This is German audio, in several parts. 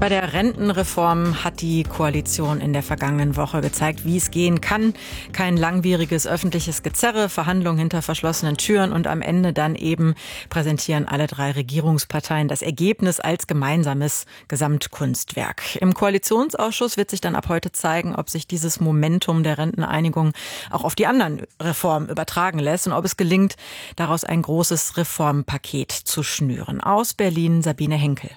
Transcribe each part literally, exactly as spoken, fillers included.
Bei der Rentenreform hat die Koalition in der vergangenen Woche gezeigt, wie es gehen kann. Kein langwieriges öffentliches Gezerre, Verhandlungen hinter verschlossenen Türen und am Ende dann eben präsentieren alle drei Regierungsparteien das Ergebnis als gemeinsames Gesamtkunstwerk. Im Koalitionsausschuss wird sich dann ab heute zeigen, ob sich dieses Momentum der Renteneinigung auch auf die anderen Reformen übertragen lässt und ob es gelingt, daraus ein großes Reformpaket zu schnüren. Aus Berlin Sabine Henkel.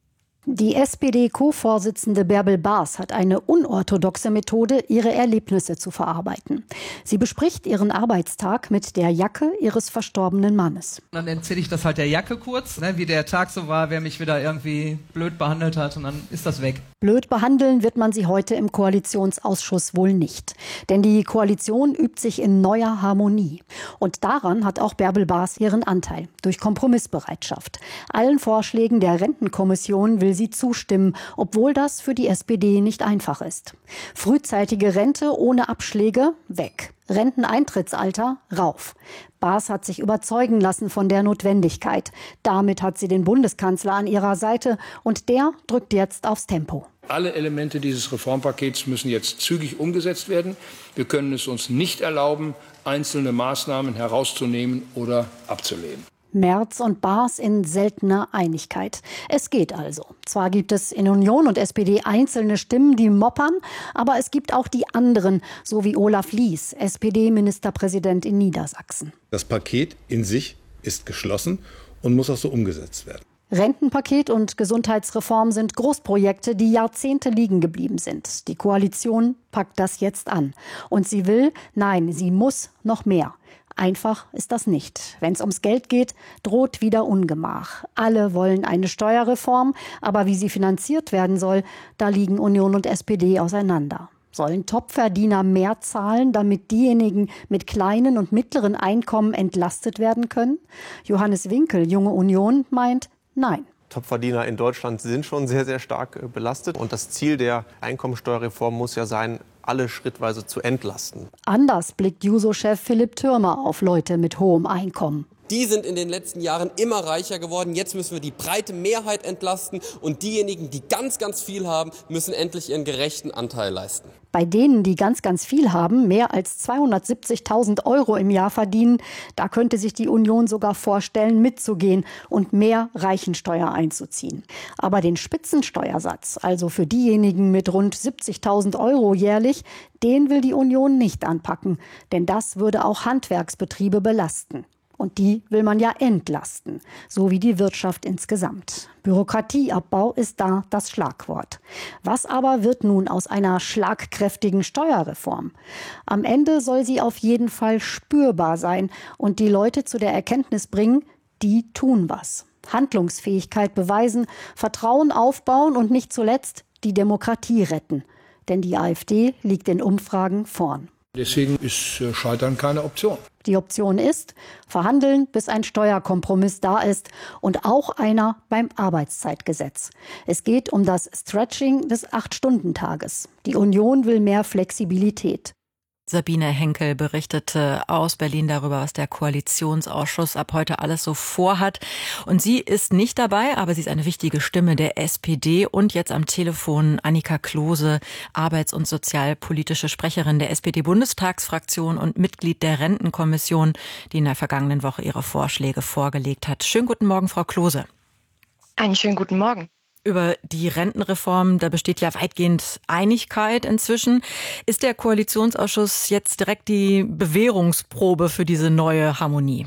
Die S P D-Co-Vorsitzende Bärbel Baas hat eine unorthodoxe Methode, ihre Erlebnisse zu verarbeiten. Sie bespricht ihren Arbeitstag mit der Jacke ihres verstorbenen Mannes. Dann erzähle ich das halt der Jacke kurz, ne, wie der Tag so war, wer mich wieder irgendwie blöd behandelt hat, und dann ist das weg. Blöd behandeln wird man sie heute im Koalitionsausschuss wohl nicht. Denn die Koalition übt sich in neuer Harmonie. Und daran hat auch Bärbel Baas ihren Anteil, durch Kompromissbereitschaft. Allen Vorschlägen der Rentenkommission will sie zustimmen, obwohl das für die S P D nicht einfach ist. Frühzeitige Rente ohne Abschläge weg. Renteneintrittsalter rauf. Baas hat sich überzeugen lassen von der Notwendigkeit. Damit hat sie den Bundeskanzler an ihrer Seite und der drückt jetzt aufs Tempo. Alle Elemente dieses Reformpakets müssen jetzt zügig umgesetzt werden. Wir können es uns nicht erlauben, einzelne Maßnahmen herauszunehmen oder abzulehnen. Merz und Baas in seltener Einigkeit. Es geht also. Zwar gibt es in Union und S P D einzelne Stimmen, die moppern, aber es gibt auch die anderen, so wie Olaf Lies, S P D-Ministerpräsident in Niedersachsen. Das Paket in sich ist geschlossen und muss auch so umgesetzt werden. Rentenpaket und Gesundheitsreform sind Großprojekte, die Jahrzehnte liegen geblieben sind. Die Koalition packt das jetzt an. Und sie will, nein, sie muss noch mehr. Einfach ist das nicht. Wenn es ums Geld geht, droht wieder Ungemach. Alle wollen eine Steuerreform, aber wie sie finanziert werden soll, da liegen Union und S P D auseinander. Sollen Topverdiener mehr zahlen, damit diejenigen mit kleinen und mittleren Einkommen entlastet werden können? Johannes Winkel, Junge Union, meint nein. Topverdiener in Deutschland sind schon sehr, sehr stark belastet. Und das Ziel der Einkommensteuerreform muss ja sein, alle schrittweise zu entlasten. Anders blickt Juso-Chef Philipp Thürmer auf Leute mit hohem Einkommen. Die sind in den letzten Jahren immer reicher geworden. Jetzt müssen wir die breite Mehrheit entlasten. Und diejenigen, die ganz, ganz viel haben, müssen endlich ihren gerechten Anteil leisten. Bei denen, die ganz, ganz viel haben, mehr als zweihundertsiebzigtausend Euro im Jahr verdienen, da könnte sich die Union sogar vorstellen, mitzugehen und mehr Reichensteuer einzuziehen. Aber den Spitzensteuersatz, also für diejenigen mit rund siebzigtausend Euro jährlich, den will die Union nicht anpacken. Denn das würde auch Handwerksbetriebe belasten. Und die will man ja entlasten, so wie die Wirtschaft insgesamt. Bürokratieabbau ist da das Schlagwort. Was aber wird nun aus einer schlagkräftigen Steuerreform? Am Ende soll sie auf jeden Fall spürbar sein und die Leute zu der Erkenntnis bringen, die tun was. Handlungsfähigkeit beweisen, Vertrauen aufbauen und nicht zuletzt die Demokratie retten. Denn die AfD liegt in Umfragen vorn. Deswegen ist Scheitern keine Option. Die Option ist, verhandeln, bis ein Steuerkompromiss da ist und auch einer beim Arbeitszeitgesetz. Es geht um das Stretching des Acht-Stunden-Tages. Die Union will mehr Flexibilität. Sabine Henkel berichtete aus Berlin darüber, was der Koalitionsausschuss ab heute alles so vorhat. Und sie ist nicht dabei, aber sie ist eine wichtige Stimme der S P D. Und jetzt am Telefon Annika Klose, arbeits- und sozialpolitische Sprecherin der S P D-Bundestagsfraktion und Mitglied der Rentenkommission, die in der vergangenen Woche ihre Vorschläge vorgelegt hat. Schönen guten Morgen, Frau Klose. Einen schönen guten Morgen. Über die Rentenreform, da besteht ja weitgehend Einigkeit inzwischen. Ist der Koalitionsausschuss jetzt direkt die Bewährungsprobe für diese neue Harmonie?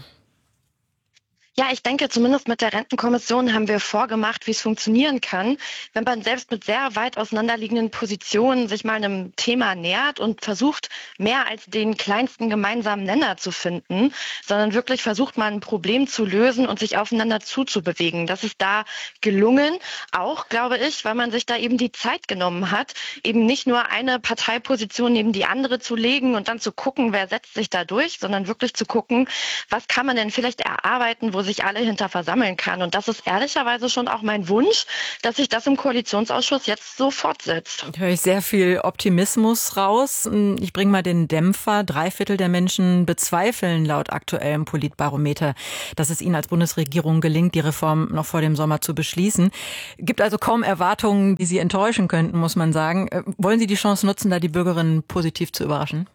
Ja, ich denke, zumindest mit der Rentenkommission haben wir vorgemacht, wie es funktionieren kann, wenn man selbst mit sehr weit auseinanderliegenden Positionen sich mal einem Thema nähert und versucht, mehr als den kleinsten gemeinsamen Nenner zu finden, sondern wirklich versucht, mal ein Problem zu lösen und sich aufeinander zuzubewegen. Das ist da gelungen, auch, glaube ich, weil man sich da eben die Zeit genommen hat, eben nicht nur eine Parteiposition neben die andere zu legen und dann zu gucken, wer setzt sich da durch, sondern wirklich zu gucken, was kann man denn vielleicht erarbeiten, wo sich alle hinter versammeln kann. Und das ist ehrlicherweise schon auch mein Wunsch, dass sich das im Koalitionsausschuss jetzt so fortsetzt. Da höre ich sehr viel Optimismus raus. Ich bringe mal den Dämpfer. Drei Viertel der Menschen bezweifeln laut aktuellem Politbarometer, dass es ihnen als Bundesregierung gelingt, die Reform noch vor dem Sommer zu beschließen. Gibt also kaum Erwartungen, die Sie enttäuschen könnten, muss man sagen. Wollen Sie die Chance nutzen, da die Bürgerinnen positiv zu überraschen?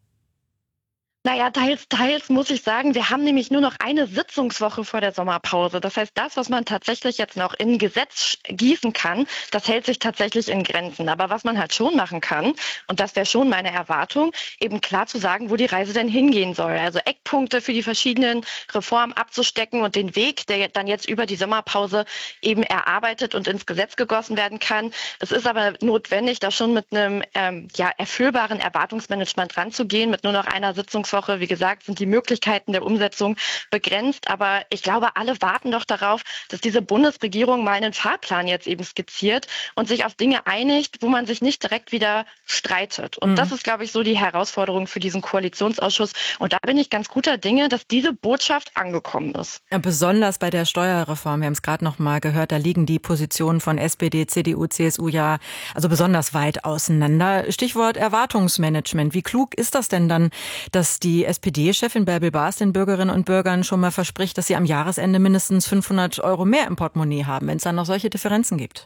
Naja, teils, teils muss ich sagen, wir haben nämlich nur noch eine Sitzungswoche vor der Sommerpause. Das heißt, das, was man tatsächlich jetzt noch in Gesetz gießen kann, das hält sich tatsächlich in Grenzen. Aber was man halt schon machen kann, und das wäre schon meine Erwartung, eben klar zu sagen, wo die Reise denn hingehen soll. Also Eckpunkte für die verschiedenen Reformen abzustecken und den Weg, der dann jetzt über die Sommerpause eben erarbeitet und ins Gesetz gegossen werden kann. Es ist aber notwendig, da schon mit einem ähm, ja, erfüllbaren Erwartungsmanagement ranzugehen, mit nur noch einer Sitzungswoche. Wie gesagt, sind die Möglichkeiten der Umsetzung begrenzt. Aber ich glaube, alle warten doch darauf, dass diese Bundesregierung mal einen Fahrplan jetzt eben skizziert und sich auf Dinge einigt, wo man sich nicht direkt wieder streitet. Und mhm. das ist, glaube ich, so die Herausforderung für diesen Koalitionsausschuss. Und da bin ich ganz guter Dinge, dass diese Botschaft angekommen ist. Ja, besonders bei der Steuerreform, wir haben es gerade noch mal gehört, da liegen die Positionen von S P D, C D U, C S U ja also besonders weit auseinander. Stichwort Erwartungsmanagement. Wie klug ist das denn dann, dass die S P D-Chefin Bärbel Baas den Bürgerinnen und Bürgern schon mal verspricht, dass sie am Jahresende mindestens fünfhundert Euro mehr im Portemonnaie haben, wenn es dann noch solche Differenzen gibt?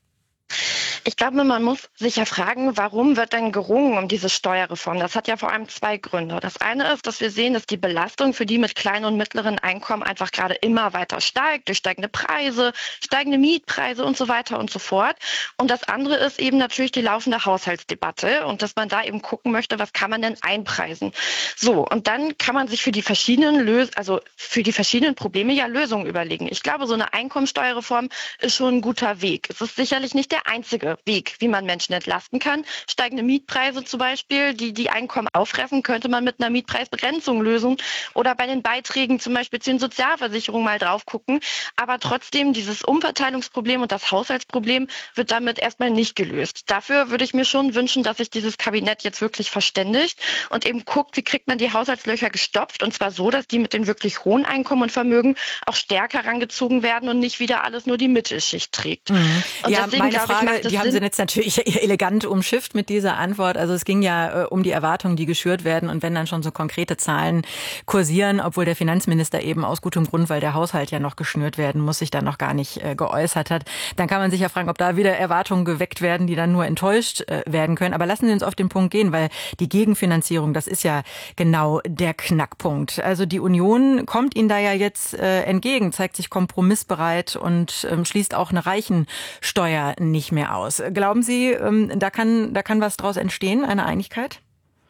Ich glaube, man muss sich ja fragen, warum wird denn gerungen um diese Steuerreform? Das hat ja vor allem zwei Gründe. Das eine ist, dass wir sehen, dass die Belastung für die mit kleinen und mittleren Einkommen einfach gerade immer weiter steigt, durch steigende Preise, steigende Mietpreise und so weiter und so fort. Und das andere ist eben natürlich die laufende Haushaltsdebatte und dass man da eben gucken möchte, was kann man denn einpreisen? So, und dann kann man sich für die verschiedenen Lös- also für die verschiedenen Probleme ja Lösungen überlegen. Ich glaube, so eine Einkommensteuerreform ist schon ein guter Weg. Es ist sicherlich nicht der einzige Weg, wie man Menschen entlasten kann. Steigende Mietpreise zum Beispiel, die die Einkommen auffressen, könnte man mit einer Mietpreisbegrenzung lösen oder bei den Beiträgen zum Beispiel zu den Sozialversicherungen mal drauf gucken. Aber trotzdem, dieses Umverteilungsproblem und das Haushaltsproblem wird damit erstmal nicht gelöst. Dafür würde ich mir schon wünschen, dass sich dieses Kabinett jetzt wirklich verständigt und eben guckt, wie kriegt man die Haushaltslöcher gestopft, und zwar so, dass die mit den wirklich hohen Einkommen und Vermögen auch stärker rangezogen werden und nicht wieder alles nur die Mittelschicht trägt. Mhm. Und ja, deswegen, meine glaube Frage, ich, macht es die haben Sie jetzt natürlich elegant umschifft mit dieser Antwort. Also es ging ja äh, um die Erwartungen, die geschürt werden. Und wenn dann schon so konkrete Zahlen kursieren, obwohl der Finanzminister eben aus gutem Grund, weil der Haushalt ja noch geschnürt werden muss, sich dann noch gar nicht äh, geäußert hat, dann kann man sich ja fragen, ob da wieder Erwartungen geweckt werden, die dann nur enttäuscht äh, werden können. Aber lassen Sie uns auf den Punkt gehen, weil die Gegenfinanzierung, das ist ja genau der Knackpunkt. Also die Union kommt Ihnen da ja jetzt äh, entgegen, zeigt sich kompromissbereit und ähm, schließt auch eine Reichensteuer nicht mehr aus. Glauben Sie, da kann, da kann was draus entstehen, eine Einigkeit?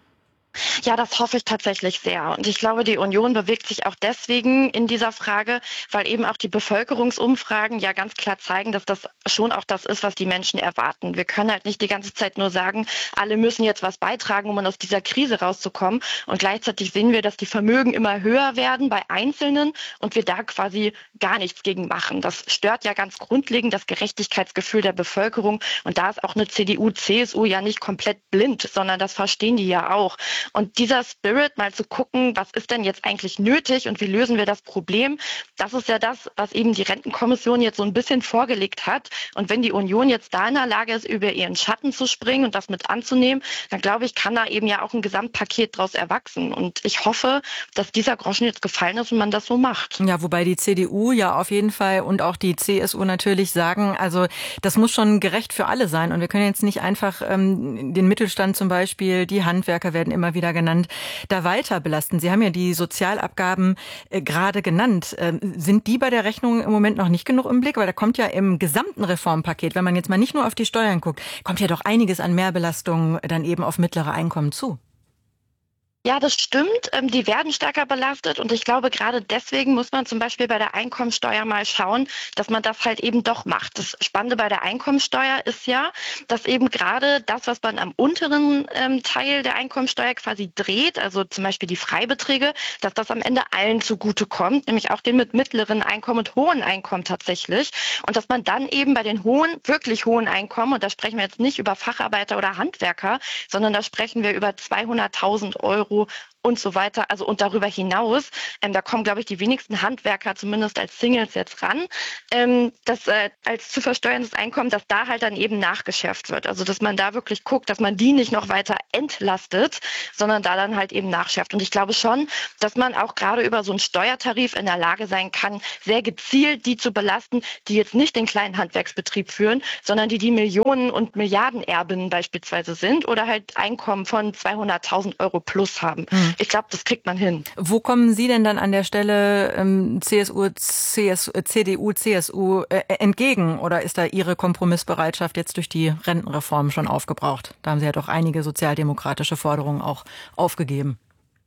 Ja, das hoffe ich tatsächlich sehr. Und ich glaube, die Union bewegt sich auch deswegen in dieser Frage, weil eben auch die Bevölkerungsumfragen ja ganz klar zeigen, dass das schon auch das ist, was die Menschen erwarten. Wir können halt nicht die ganze Zeit nur sagen, alle müssen jetzt was beitragen, um aus dieser Krise rauszukommen. Und gleichzeitig sehen wir, dass die Vermögen immer höher werden bei Einzelnen und wir da quasi gar nichts gegen machen. Das stört ja ganz grundlegend das Gerechtigkeitsgefühl der Bevölkerung. Und da ist auch eine C D U, C S U ja nicht komplett blind, sondern das verstehen die ja auch. Und dieser Spirit, mal zu gucken, was ist denn jetzt eigentlich nötig und wie lösen wir das Problem, das ist ja das, was eben die Rentenkommission jetzt so ein bisschen vorgelegt hat. Und wenn die Union jetzt da in der Lage ist, über ihren Schatten zu springen und das mit anzunehmen, dann glaube ich, kann da eben ja auch ein Gesamtpaket draus erwachsen. Und ich hoffe, dass dieser Groschen jetzt gefallen ist und man das so macht. Ja, wobei die C D U ja auf jeden Fall und auch die C S U natürlich sagen, also das muss schon gerecht für alle sein. Und wir können jetzt nicht einfach ähm, den Mittelstand zum Beispiel, die Handwerker werden immer wieder genannt, da weiter belasten. Sie haben ja die Sozialabgaben äh, gerade genannt. Ähm, sind die bei der Rechnung im Moment noch nicht genug im Blick? Weil da kommt ja im gesamten Reformpaket, wenn man jetzt mal nicht nur auf die Steuern guckt, kommt ja doch einiges an Mehrbelastungen dann eben auf mittlere Einkommen zu. Ja, das stimmt. Die werden stärker belastet und ich glaube, gerade deswegen muss man zum Beispiel bei der Einkommensteuer mal schauen, dass man das halt eben doch macht. Das Spannende bei der Einkommensteuer ist ja, dass eben gerade das, was man am unteren ähm, Teil der Einkommensteuer quasi dreht, also zum Beispiel die Freibeträge, dass das am Ende allen zugutekommt, nämlich auch den mit mittleren Einkommen und hohen Einkommen tatsächlich. Und dass man dann eben bei den hohen, wirklich hohen Einkommen, und da sprechen wir jetzt nicht über Facharbeiter oder Handwerker, sondern da sprechen wir über zweihunderttausend Euro und so weiter. Also und darüber hinaus, ähm, da kommen, glaube ich, die wenigsten Handwerker zumindest als Singles jetzt ran, ähm, dass äh, als zu versteuerndes Einkommen, dass da halt dann eben nachgeschärft wird. Also dass man da wirklich guckt, dass man die nicht noch weiter entlastet, sondern da dann halt eben nachschärft. Und ich glaube schon, dass man auch gerade über so einen Steuertarif in der Lage sein kann, sehr gezielt die zu belasten, die jetzt nicht den kleinen Handwerksbetrieb führen, sondern die die Millionen- und Milliardenerbinnen beispielsweise sind oder halt Einkommen von zweihunderttausend Euro plus haben. Mhm. Ich glaube, das kriegt man hin. Wo kommen Sie denn dann an der Stelle ähm, C S U, C S, C D U, C S U äh, entgegen? Oder ist da Ihre Kompromissbereitschaft jetzt durch die Rentenreform schon aufgebraucht? Da haben Sie ja doch einige sozialdemokratische Forderungen auch aufgegeben.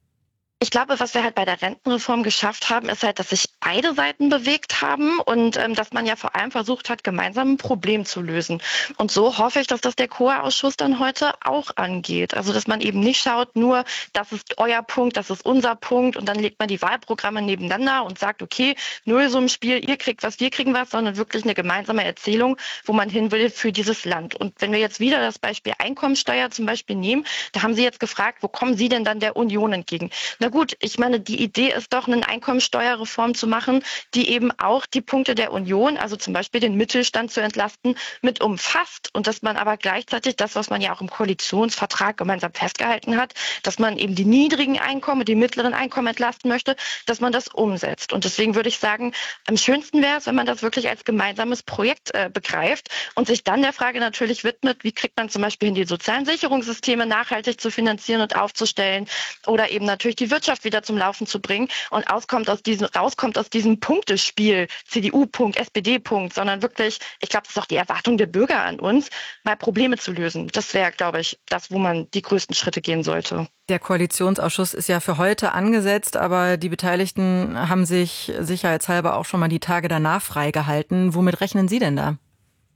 Ich glaube, was wir halt bei der Rentenreform geschafft haben, ist halt, dass sich beide Seiten bewegt haben und ähm, dass man ja vor allem versucht hat, gemeinsam ein Problem zu lösen. Und so hoffe ich, dass das der C O A-Ausschuss dann heute auch angeht. Also, dass man eben nicht schaut, nur das ist euer Punkt, das ist unser Punkt und dann legt man die Wahlprogramme nebeneinander und sagt, okay, Nullsummenspiel, ihr kriegt was, wir kriegen was, sondern wirklich eine gemeinsame Erzählung, wo man hin will für dieses Land. Und wenn wir jetzt wieder das Beispiel Einkommensteuer zum Beispiel nehmen, da haben Sie jetzt gefragt, wo kommen Sie denn dann der Union entgegen? Na gut, ich meine, die Idee ist doch, eine Einkommensteuerreform zu machen, die eben auch die Punkte der Union, also zum Beispiel den Mittelstand zu entlasten, mit umfasst und dass man aber gleichzeitig das, was man ja auch im Koalitionsvertrag gemeinsam festgehalten hat, dass man eben die niedrigen Einkommen, die mittleren Einkommen entlasten möchte, dass man das umsetzt. Und deswegen würde ich sagen, am schönsten wäre es, wenn man das wirklich als gemeinsames Projekt äh, begreift und sich dann der Frage natürlich widmet, wie kriegt man zum Beispiel hin, die sozialen Sicherungssysteme nachhaltig zu finanzieren und aufzustellen oder eben natürlich die Wirtschaft wieder zum Laufen zu bringen und auskommt aus diesem, rauskommt aus diesem Punktespiel, C D U-Punkt, S P D-Punkt, sondern wirklich, ich glaube, das ist auch die Erwartung der Bürger an uns, mal Probleme zu lösen. Das wäre, glaube ich, das, wo man die größten Schritte gehen sollte. Der Koalitionsausschuss ist ja für heute angesetzt, aber die Beteiligten haben sich sicherheitshalber auch schon mal die Tage danach freigehalten. Womit rechnen Sie denn da?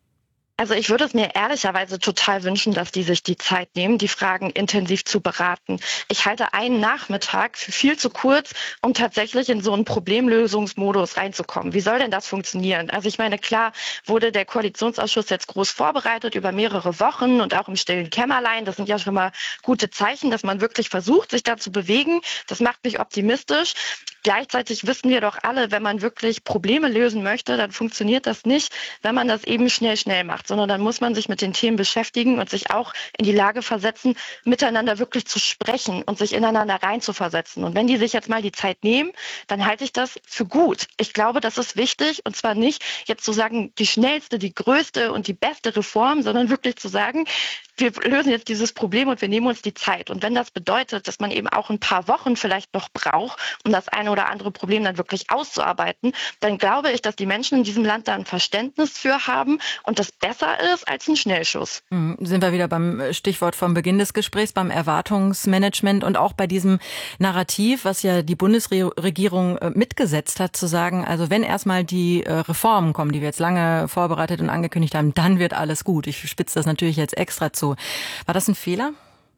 Also ich würde es mir ehrlicherweise total wünschen, dass die sich die Zeit nehmen, die Fragen intensiv zu beraten. Ich halte einen Nachmittag für viel zu kurz, um tatsächlich in so einen Problemlösungsmodus reinzukommen. Wie soll denn das funktionieren? Also ich meine, klar wurde der Koalitionsausschuss jetzt groß vorbereitet über mehrere Wochen und auch im stillen Kämmerlein. Das sind ja schon mal gute Zeichen, dass man wirklich versucht, sich da zu bewegen. Das macht mich optimistisch. Gleichzeitig wissen wir doch alle, wenn man wirklich Probleme lösen möchte, dann funktioniert das nicht, wenn man das eben schnell, schnell macht, sondern dann muss man sich mit den Themen beschäftigen und sich auch in die Lage versetzen, miteinander wirklich zu sprechen und sich ineinander reinzuversetzen. Und wenn die sich jetzt mal die Zeit nehmen, dann halte ich das für gut. Ich glaube, das ist wichtig und zwar nicht jetzt zu sagen, die schnellste, die größte und die beste Reform, sondern wirklich zu sagen, wir lösen jetzt dieses Problem und wir nehmen uns die Zeit. Und wenn das bedeutet, dass man eben auch ein paar Wochen vielleicht noch braucht, um das eine oder andere Problem dann wirklich auszuarbeiten, dann glaube ich, dass die Menschen in diesem Land da ein Verständnis für haben und das besser ist als ein Schnellschuss. Mhm. Sind wir wieder beim Stichwort vom Beginn des Gesprächs, beim Erwartungsmanagement und auch bei diesem Narrativ, was ja die Bundesregierung mitgesetzt hat, zu sagen, also wenn erstmal die Reformen kommen, die wir jetzt lange vorbereitet und angekündigt haben, dann wird alles gut. Ich spitze das natürlich jetzt extra zu. War das ein Fehler?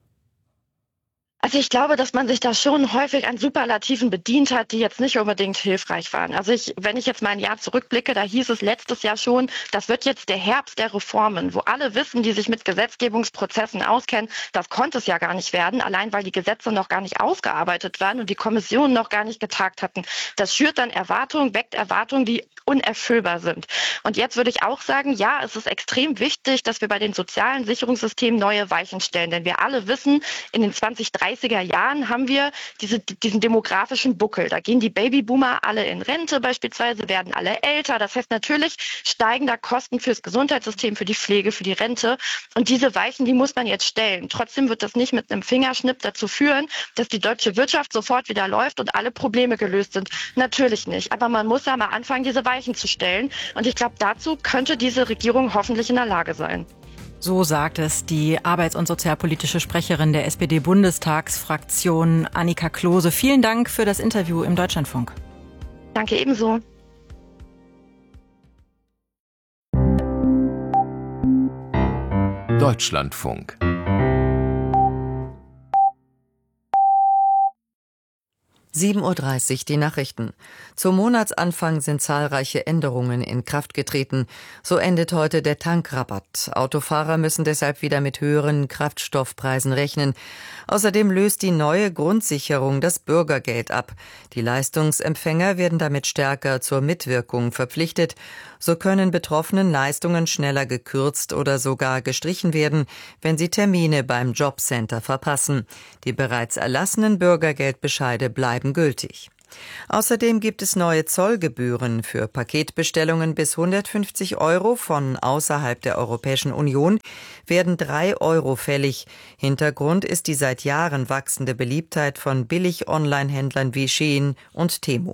Also ich glaube, dass man sich da schon häufig an Superlativen bedient hat, die jetzt nicht unbedingt hilfreich waren. Also ich, wenn ich jetzt mal ein Jahr zurückblicke, da hieß es letztes Jahr schon, das wird jetzt der Herbst der Reformen, wo alle wissen, die sich mit Gesetzgebungsprozessen auskennen, das konnte es ja gar nicht werden, allein weil die Gesetze noch gar nicht ausgearbeitet waren und die Kommissionen noch gar nicht getagt hatten. Das schürt dann Erwartungen, weckt Erwartungen, die unerfüllbar sind. Und jetzt würde ich auch sagen, ja, es ist extrem wichtig, dass wir bei den sozialen Sicherungssystemen neue Weichen stellen, denn wir alle wissen, in den zwanzig dreißiger Jahren haben wir diese, diesen demografischen Buckel. Da gehen die Babyboomer alle in Rente beispielsweise, werden alle älter. Das heißt natürlich steigen da Kosten fürs Gesundheitssystem, für die Pflege, für die Rente. Und diese Weichen, die muss man jetzt stellen. Trotzdem wird das nicht mit einem Fingerschnipp dazu führen, dass die deutsche Wirtschaft sofort wieder läuft und alle Probleme gelöst sind. Natürlich nicht. Aber man muss ja mal anfangen, diese Weichen zu stellen. Und ich glaube, dazu könnte diese Regierung hoffentlich in der Lage sein. So sagt es die arbeits- und sozialpolitische Sprecherin der S P D-Bundestagsfraktion Annika Klose. Vielen Dank für das Interview im Deutschlandfunk. Danke ebenso. Deutschlandfunk sieben Uhr dreißig, die Nachrichten. Zum Monatsanfang sind zahlreiche Änderungen in Kraft getreten. So endet heute der Tankrabatt. Autofahrer müssen deshalb wieder mit höheren Kraftstoffpreisen rechnen. Außerdem löst die neue Grundsicherung das Bürgergeld ab. Die Leistungsempfänger werden damit stärker zur Mitwirkung verpflichtet. So können Betroffenen Leistungen schneller gekürzt oder sogar gestrichen werden, wenn sie Termine beim Jobcenter verpassen. Die bereits erlassenen Bürgergeldbescheide bleiben gültig. Außerdem gibt es neue Zollgebühren für Paketbestellungen bis hundertfünfzig Euro von außerhalb der Europäischen Union, werden drei Euro fällig. Hintergrund ist die seit Jahren wachsende Beliebtheit von Billig-Online-Händlern wie Shein und Temu.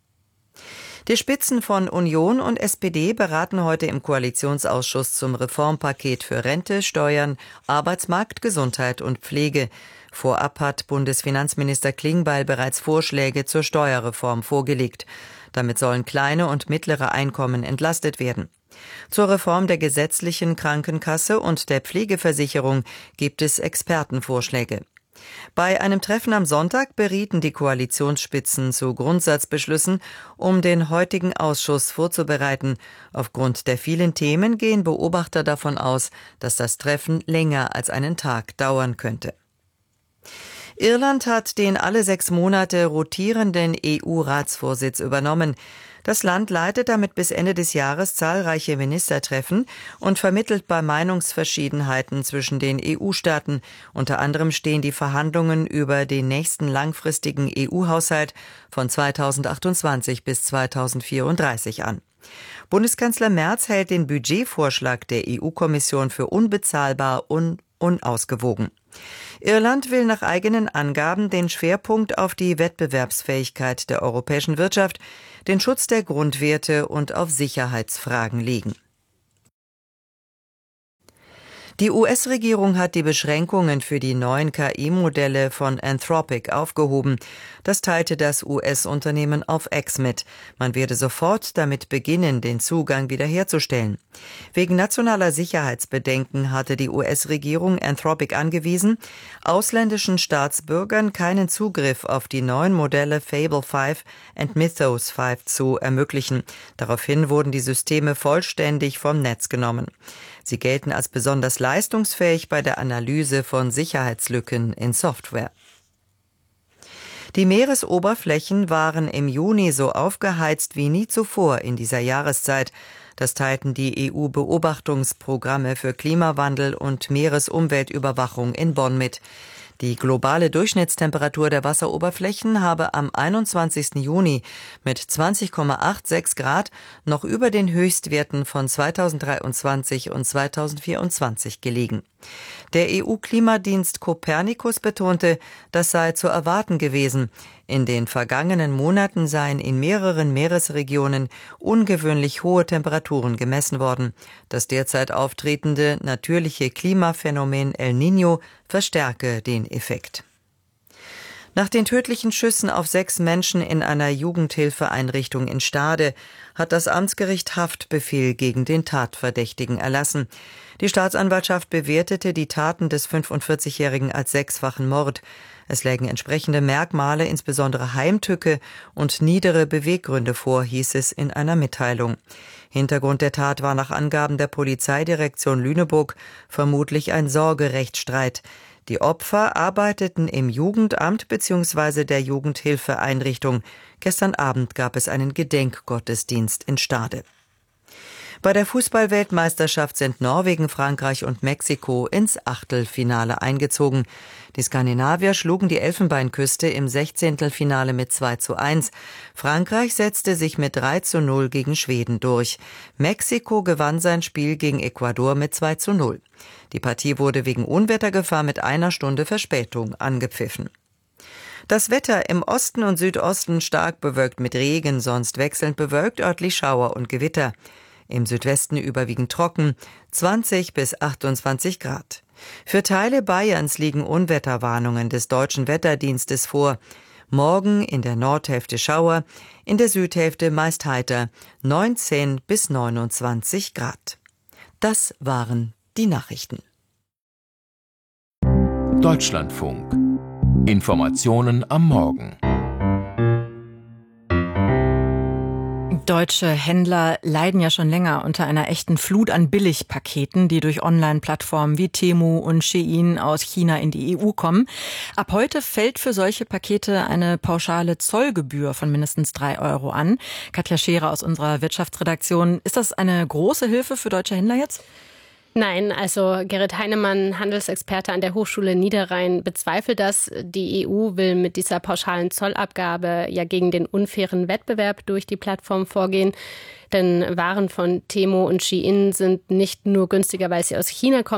Die Spitzen von Union und S P D beraten heute im Koalitionsausschuss zum Reformpaket für Rente, Steuern, Arbeitsmarkt, Gesundheit und Pflege. Vorab hat Bundesfinanzminister Klingbeil bereits Vorschläge zur Steuerreform vorgelegt. Damit sollen kleine und mittlere Einkommen entlastet werden. Zur Reform der gesetzlichen Krankenkasse und der Pflegeversicherung gibt es Expertenvorschläge. Bei einem Treffen am Sonntag berieten die Koalitionsspitzen zu Grundsatzbeschlüssen, um den heutigen Ausschuss vorzubereiten. Aufgrund der vielen Themen gehen Beobachter davon aus, dass das Treffen länger als einen Tag dauern könnte. Irland hat den alle sechs Monate rotierenden E U-Ratsvorsitz übernommen. Das Land leitet damit bis Ende des Jahres zahlreiche Ministertreffen und vermittelt bei Meinungsverschiedenheiten zwischen den E U-Staaten. Unter anderem stehen die Verhandlungen über den nächsten langfristigen E U-Haushalt von zweitausendachtundzwanzig bis zweitausendvierunddreißig an. Bundeskanzler Merz hält den Budgetvorschlag der E U-Kommission für unbezahlbar und unausgewogen. Irland will nach eigenen Angaben den Schwerpunkt auf die Wettbewerbsfähigkeit der europäischen Wirtschaft, den Schutz der Grundwerte und auf Sicherheitsfragen legen. Die U S-Regierung hat die Beschränkungen für die neuen K I-Modelle von Anthropic aufgehoben. Das teilte das U S-Unternehmen auf X mit. Man werde sofort damit beginnen, den Zugang wiederherzustellen. Wegen nationaler Sicherheitsbedenken hatte die U S-Regierung Anthropic angewiesen, ausländischen Staatsbürgern keinen Zugriff auf die neuen Modelle Fable fünf und Mythos fünf zu ermöglichen. Daraufhin wurden die Systeme vollständig vom Netz genommen. Sie gelten als besonders leistungsfähig bei der Analyse von Sicherheitslücken in Software. Die Meeresoberflächen waren im Juni so aufgeheizt wie nie zuvor in dieser Jahreszeit. Das teilten die E U-Beobachtungsprogramme für Klimawandel und Meeresumweltüberwachung in Bonn mit. Die globale Durchschnittstemperatur der Wasseroberflächen habe am einundzwanzigsten Juni mit zwanzig Komma sechsundachtzig Grad noch über den Höchstwerten von zweitausenddreiundzwanzig und zweitausendvierundzwanzig gelegen. Der E U-Klimadienst Copernicus betonte, das sei zu erwarten gewesen. In den vergangenen Monaten seien in mehreren Meeresregionen ungewöhnlich hohe Temperaturen gemessen worden. Das derzeit auftretende natürliche Klimaphänomen El Niño verstärke den Effekt. Nach den tödlichen Schüssen auf sechs Menschen in einer Jugendhilfeeinrichtung in Stade hat das Amtsgericht Haftbefehl gegen den Tatverdächtigen erlassen. Die Staatsanwaltschaft bewertete die Taten des fünfundvierzigjährigen als sechsfachen Mord. Es lägen entsprechende Merkmale, insbesondere Heimtücke und niedere Beweggründe vor, hieß es in einer Mitteilung. Hintergrund der Tat war nach Angaben der Polizeidirektion Lüneburg vermutlich ein Sorgerechtsstreit. Die Opfer arbeiteten im Jugendamt bzw. der Jugendhilfeeinrichtung. Gestern Abend gab es einen Gedenkgottesdienst in Stade. Bei der Fußball-Weltmeisterschaft sind Norwegen, Frankreich und Mexiko ins Achtelfinale eingezogen. Die Skandinavier schlugen die Elfenbeinküste im Sechzehntelfinale mit zwei zu eins. Frankreich setzte sich mit drei zu null gegen Schweden durch. Mexiko gewann sein Spiel gegen Ecuador mit zwei zu null. Die Partie wurde wegen Unwettergefahr mit einer Stunde Verspätung angepfiffen. Das Wetter im Osten und Südosten stark bewölkt mit Regen, sonst wechselnd bewölkt, örtlich Schauer und Gewitter. Im Südwesten überwiegend trocken, zwanzig bis achtundzwanzig Grad. Für Teile Bayerns liegen Unwetterwarnungen des Deutschen Wetterdienstes vor. Morgen in der Nordhälfte Schauer, in der Südhälfte meist heiter, neunzehn bis neunundzwanzig Grad. Das waren die Nachrichten. Deutschlandfunk. Informationen am Morgen. Deutsche Händler leiden ja schon länger unter einer echten Flut an Billigpaketen, die durch Online-Plattformen wie Temu und Shein aus China in die E U kommen. Ab heute fällt für solche Pakete eine pauschale Zollgebühr von mindestens drei Euro an. Katja Scherer aus unserer Wirtschaftsredaktion. Ist das eine große Hilfe für deutsche Händler jetzt? Nein, also Gerrit Heinemann, Handelsexperte an der Hochschule Niederrhein, bezweifelt das. Die E U will mit dieser pauschalen Zollabgabe ja gegen den unfairen Wettbewerb durch die Plattform vorgehen. Denn Waren von Temu und Shein sind nicht nur günstiger, weil sie aus China kommen,